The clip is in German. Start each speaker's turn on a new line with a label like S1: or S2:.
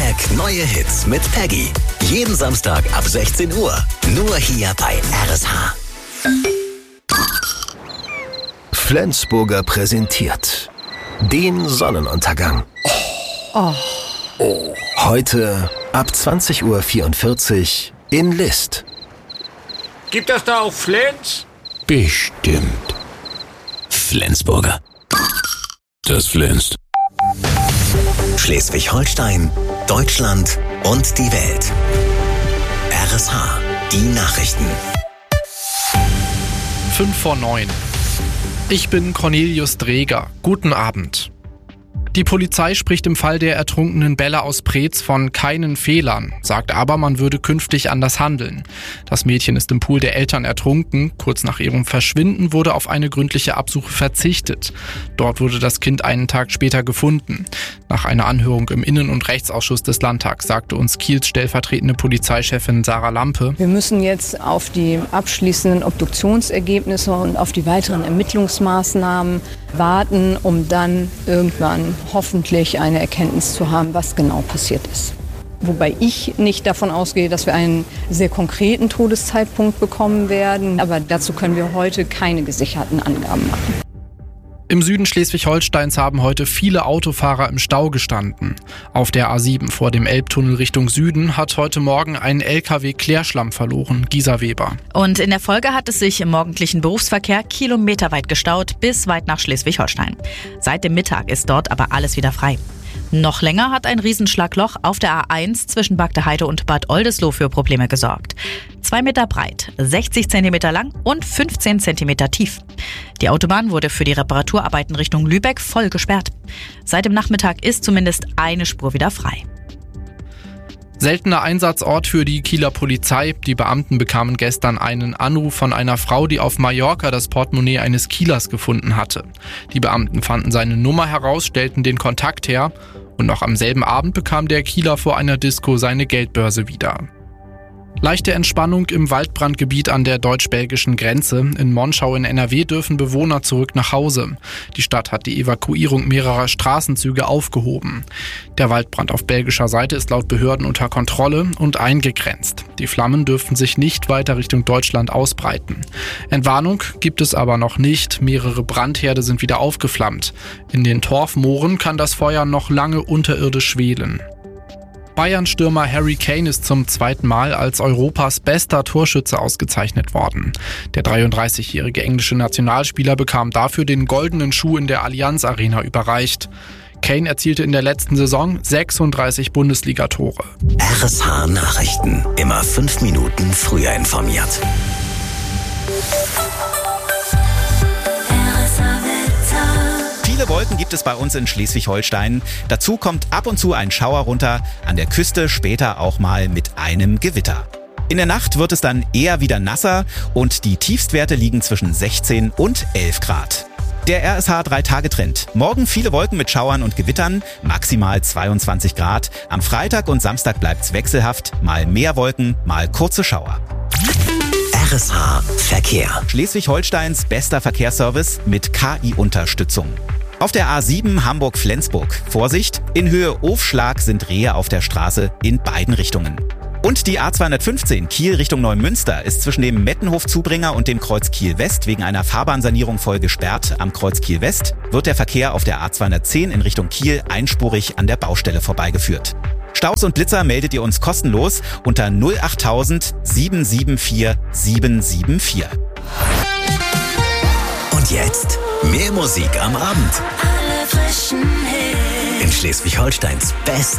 S1: Flashback Neue Hits mit Peggy. Jeden Samstag ab 16 Uhr. Nur hier bei RSH. Flensburger präsentiert den Sonnenuntergang. Heute ab 20:44 Uhr in List.
S2: Gibt das da auch Flens?
S3: Bestimmt.
S1: Flensburger.
S3: Das flänzt.
S1: Schleswig-Holstein, Deutschland und die Welt. RSH, die Nachrichten.
S4: 8:55. Ich bin Cornelius Dreger. Guten Abend. Die Polizei spricht im Fall der ertrunkenen Bella aus Preetz von keinen Fehlern, sagt aber, man würde künftig anders handeln. Das Mädchen ist im Pool der Eltern ertrunken. Kurz nach ihrem Verschwinden wurde auf eine gründliche Absuche verzichtet. Dort wurde das Kind einen Tag später gefunden. Nach einer Anhörung im Innen- und Rechtsausschuss des Landtags sagte uns Kiels stellvertretende Polizeichefin Sarah Lampe:
S5: Wir müssen jetzt auf die abschließenden Obduktionsergebnisse und auf die weiteren Ermittlungsmaßnahmen warten, um dann irgendwann hoffentlich eine Erkenntnis zu haben, was genau passiert ist. Wobei ich nicht davon ausgehe, dass wir einen sehr konkreten Todeszeitpunkt bekommen werden. Aber dazu können wir heute keine gesicherten Angaben machen.
S4: Im Süden Schleswig-Holsteins haben heute viele Autofahrer im Stau gestanden. Auf der A7 vor dem Elbtunnel Richtung Süden hat heute Morgen ein LKW Klärschlamm verloren. Gisa Weber.
S6: Und in der Folge hat es sich im morgendlichen Berufsverkehr kilometerweit gestaut, bis weit nach Schleswig-Holstein. Seit dem Mittag ist dort aber alles wieder frei. Noch länger hat ein Riesenschlagloch auf der A1 zwischen Bagdeheide und Bad Oldesloe für Probleme gesorgt. 2 Meter breit, 60 Zentimeter lang und 15 Zentimeter tief. Die Autobahn wurde für die Reparaturarbeiten Richtung Lübeck voll gesperrt. Seit dem Nachmittag ist zumindest eine Spur wieder frei.
S4: Seltener Einsatzort für die Kieler Polizei. Die Beamten bekamen gestern einen Anruf von einer Frau, die auf Mallorca das Portemonnaie eines Kielers gefunden hatte. Die Beamten fanden seine Nummer heraus, stellten den Kontakt her und noch am selben Abend bekam der Kieler vor einer Disco seine Geldbörse wieder. Leichte Entspannung im Waldbrandgebiet an der deutsch-belgischen Grenze. In Monschau in NRW dürfen Bewohner zurück nach Hause. Die Stadt hat die Evakuierung mehrerer Straßenzüge aufgehoben. Der Waldbrand auf belgischer Seite ist laut Behörden unter Kontrolle und eingegrenzt. Die Flammen dürften sich nicht weiter Richtung Deutschland ausbreiten. Entwarnung gibt es aber noch nicht. Mehrere Brandherde sind wieder aufgeflammt. In den Torfmooren kann das Feuer noch lange unterirdisch schwelen. Bayern-Stürmer Harry Kane ist zum zweiten Mal als Europas bester Torschütze ausgezeichnet worden. Der 33-jährige englische Nationalspieler bekam dafür den goldenen Schuh in der Allianz Arena überreicht. Kane erzielte in der letzten Saison 36 Bundesligatore.
S1: RSH Nachrichten. Immer 5 Minuten früher informiert.
S7: Viele Wolken gibt es bei uns in Schleswig-Holstein. Dazu kommt ab und zu ein Schauer runter, an der Küste später auch mal mit einem Gewitter. In der Nacht wird es dann eher wieder nasser und die Tiefstwerte liegen zwischen 16 und 11 Grad. Der RSH 3-Tage-Trend. Morgen viele Wolken mit Schauern und Gewittern, maximal 22 Grad. Am Freitag und Samstag bleibt's wechselhaft, mal mehr Wolken, mal kurze Schauer.
S1: RSH Verkehr.
S7: Schleswig-Holsteins bester Verkehrsservice mit KI-Unterstützung. Auf der A7 Hamburg-Flensburg. Vorsicht, in Höhe Ofschlag sind Rehe auf der Straße in beiden Richtungen. Und die A215 Kiel Richtung Neumünster ist zwischen dem Mettenhof-Zubringer und dem Kreuz Kiel-West wegen einer Fahrbahnsanierung voll gesperrt. Am Kreuz Kiel-West wird der Verkehr auf der A210 in Richtung Kiel einspurig an der Baustelle vorbeigeführt. Staus und Blitzer meldet ihr uns kostenlos unter 08000 774 774.
S1: Und jetzt mehr Musik am Abend.
S8: Alle frischen Hits.
S1: In Schleswig-Holsteins besten